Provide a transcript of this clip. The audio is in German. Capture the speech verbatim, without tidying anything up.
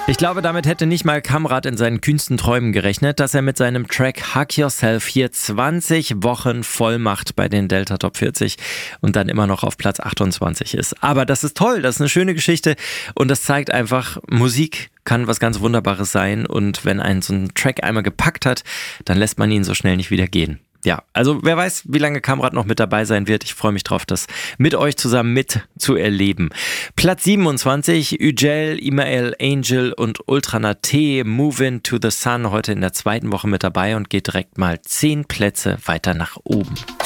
Ich glaube, damit hätte nicht mal Kamrat in seinen kühnsten Träumen gerechnet, dass er mit seinem Track Hug Yourself hier zwanzig Wochen voll macht bei den Delta Top vierzig und dann immer noch auf Platz achtundzwanzig ist. Aber das ist toll, das ist eine schöne Geschichte und das zeigt einfach, Musik kann was ganz Wunderbares sein und wenn einen so ein Track einmal gepackt hat, dann lässt man ihn so schnell nicht wieder gehen. Ja, also wer weiß, wie lange Kamrat noch mit dabei sein wird. Ich freue mich drauf, das mit euch zusammen mitzuerleben. Platz siebenundzwanzig, Üjel, Imael, Angel und Ultrana T, Movin' to the Sun, heute in der zweiten Woche mit dabei und geht direkt mal zehn Plätze weiter nach oben.